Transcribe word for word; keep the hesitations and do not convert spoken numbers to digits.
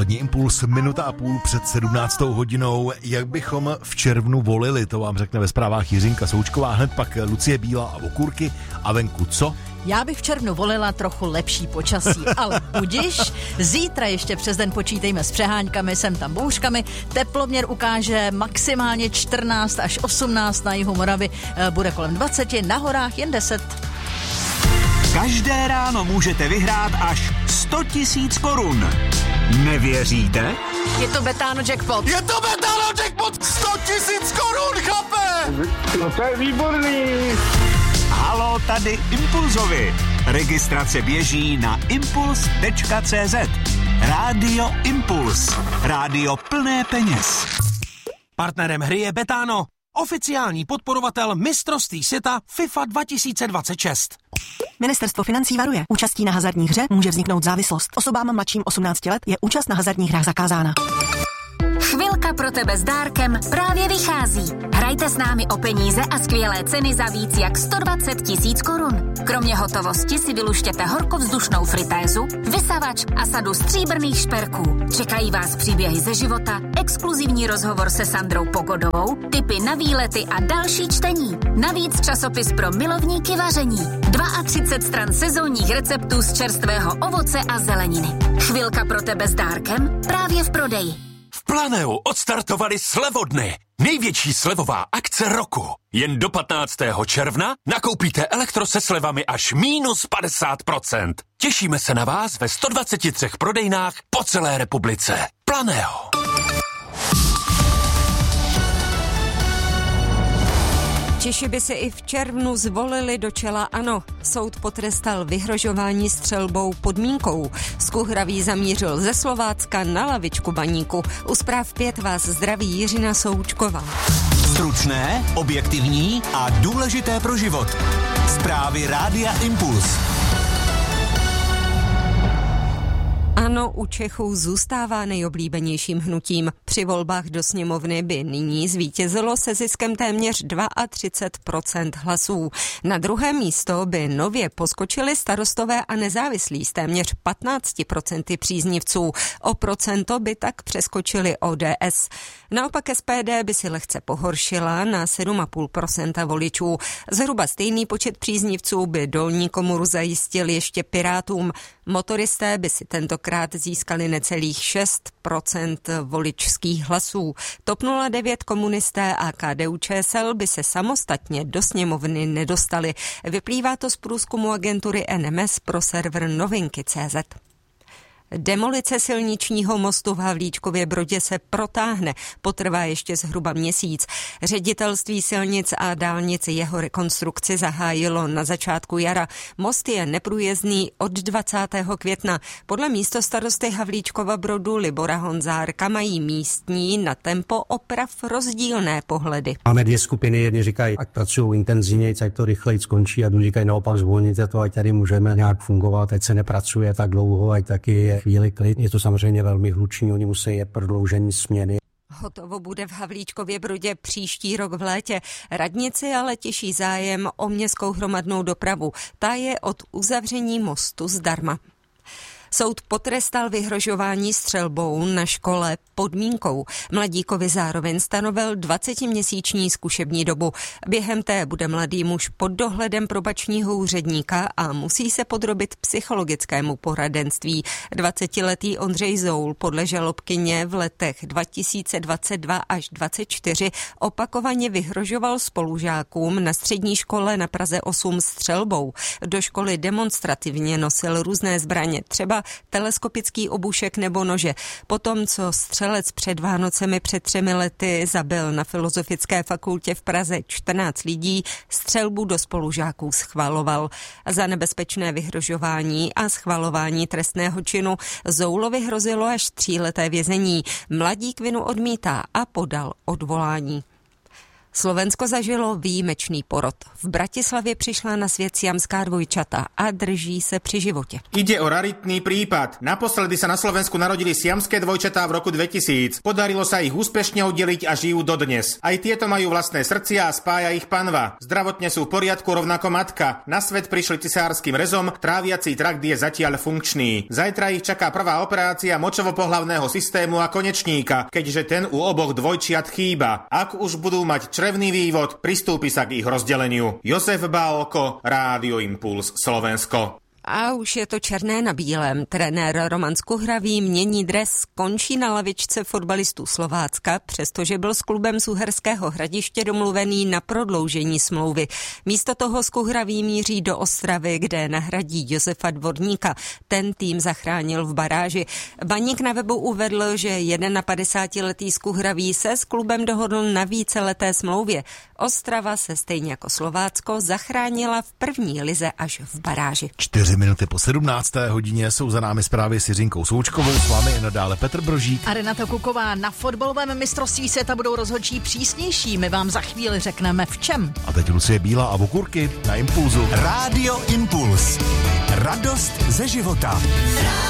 Dopolední impuls, minuta a půl před sedmnáctou hodinou. Jak bychom v červnu volili, to vám řekne ve zprávách Jiřinka Součková, hned pak Lucie Bílá a Okurky. A venku co? Já bych v červnu volila trochu lepší počasí, ale budiš. Zítra ještě přes den počítejme s přeháňkami, sem tam bouřkami. Teploměr ukáže maximálně čtrnáct až osmnáct, na jihu Moravy bude kolem dvacet, na horách jen deset. Každé ráno můžete vyhrát až sto tisíc korun. Nevěříte? Je to Betano jackpot. Je to Betano jackpot! sto tisíc korun, chlape! No to je výborný! Halo, tady Impulzovi. Registrace běží na impuls tečka cé zet. Rádio Impuls. Rádio plné peněz. Partnerem hry je Betano, oficiální podporovatel mistrovství světa FIFA dva tisíce dvacet šest. Ministerstvo financí varuje. Účastí na hazardní hře může vzniknout závislost. Osobám mladším osmnácti let je účast na hazardních hrách zakázána. Chvilka pro tebe s dárkem právě vychází. Hrajte s námi o peníze a skvělé ceny za víc jak sto dvacet tisíc korun. Kromě hotovosti si vyluštěte horkovzdušnou fritézu, vysavač a sadu stříbrných šperků. Čekají vás příběhy ze života, exkluzivní rozhovor se Sandrou Pogodovou, tipy na výlety a další čtení. Navíc časopis pro milovníky vaření. třicet dva stran sezónních receptů z čerstvého ovoce a zeleniny. Chvilka pro tebe s dárkem právě v prodeji. V Planeu odstartovali slevodny. Největší slevová akce roku. Jen do patnáctého června nakoupíte elektro se slevami až mínus padesát procent. Těšíme se na vás ve sto dvacet tři prodejnách po celé republice. Planeo. Češi by se i v červnu zvolili do čela ANO. Soud potrestal vyhrožování střelbou podmínkou. Skuhravý zamířil ze Slovácka na lavičku Baníku. U Zpráv pět vás zdraví Jiřina Součková. Stručné, objektivní a důležité pro život. Zprávy Rádia Impuls. ANO u Čechů zůstává nejoblíbenějším hnutím. Při volbách do sněmovny by nyní zvítězilo se ziskem téměř třicet dva procent hlasů. Na druhé místo by nově poskočili Starostové a nezávislí s téměř patnáct procent příznivců. O procento by tak přeskočili O D S. Naopak S P D by si lehce pohoršila na sedm celá pět procenta voličů. Zhruba stejný počet příznivců by dolní komoru zajistil ještě Pirátům. Motoristé by si tentokrát získali necelých šest procent voličských hlasů. TOP nula devět, komunisté a K D U Č S L by se samostatně do sněmovny nedostali. Vyplývá to z průzkumu agentury N M S pro server novinky tečka cé zet. Demolice silničního mostu v Havlíčkově Brodě se protáhne, potrvá ještě zhruba měsíc. Ředitelství silnic a dálnic jeho rekonstrukci zahájilo na začátku jara. Most je neprůjezdný od dvacátého května. Podle místostarosty Havlíčkova Brodu Libora Honzárka mají místní na tempo oprav rozdílné pohledy. Máme dvě skupiny, jedni říkají, ať pracují intenzivně, ať to rychleji skončí, a druhý říkají naopak zvolněte to, ať tady můžeme nějak fungovat, ať se nepracuje tak dlouho, ať taky je chvíli klid. Je to samozřejmě velmi hluční, oni musí je prodloužení směny. Hotovo bude v Havlíčkově Brodě příští rok v létě. Radnici ale těší zájem o městskou hromadnou dopravu. Ta je od uzavření mostu zdarma. Soud potrestal vyhrožování střelbou na škole podmínkou. Mladíkovi zároveň stanovil dvacetiměsíční zkušební dobu. Během té bude mladý muž pod dohledem probačního úředníka a musí se podrobit psychologickému poradenství. dvacetiletý Ondřej Zoul podle žalobkyně v letech dva tisíce dvacet dva až dvacet čtyři opakovaně vyhrožoval spolužákům na střední škole na Praze osm střelbou. Do školy demonstrativně nosil různé zbraně, třeba teleskopický obušek nebo nože. Potom, co střelec před Vánocemi před třemi lety zabil na Filozofické fakultě v Praze čtrnáct lidí, střelbu do spolužáků schvaloval. Za nebezpečné vyhrožování a schvalování trestného činu Zoulovi hrozilo až tříleté vězení. Mladík vinu odmítá a podal odvolání. Slovensko zažilo výjimečný porod. V Bratislavě přišla na svět siamská dvojčata a drží se při životě. Ide o raritný prípad. Naposledy sa na Slovensku narodili siamské dvojčatá v roku dvetisíc. Podarilo sa ich úspešne oddeliť a žijú dodnes. Aj tieto majú vlastné srdcia a spája ich panva. Zdravotne sú v poriadku, rovnako matka. Na svet prišli cisárskym rezom, tráviací trakt je zatiaľ funkčný. Zajtra ich čaká prvá operácia močovo-pohlavného systému a konečníka, keďže ten u oboch dvojčiat chýba. Ak už budú mať črevný vývod, pristúpi sa k ich rozdeleniu. Josef Bálko, Rádio Impuls Slovensko. A už je to černé na bílém. Trenér Roman Skuhravý mění dres, končí na lavičce fotbalistů Slovácka, přestože byl s klubem z Uherského Hradiště domluvený na prodloužení smlouvy. Místo toho Skuhravý míří do Ostravy, kde nahradí Josefa Dvorníka. Ten tým zachránil v baráži. Baník na webu uvedl, že padesátiletý Skuhravý se s klubem dohodl na víceleté smlouvě. Ostrava se stejně jako Slovácko zachránila v první lize až v baráži. Čtyři minuty po sedmnácté hodině jsou za námi zprávy s Jiřinkou Součkovou, s vámi i nadále Petr Brožík a Renata Kuková. Na fotbalovém mistrovství světa budou rozhodčí přísnější. My vám za chvíli řekneme v čem. A teď Lucie Bílá a Vokurky na Impulzu. Rádio Impuls. Radost ze života.